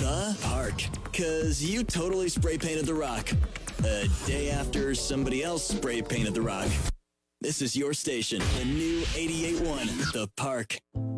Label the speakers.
Speaker 1: The Park. Because you totally spray painted the rock. A day after somebody else spray painted the rock. This is your station, the new 88.1, The Park.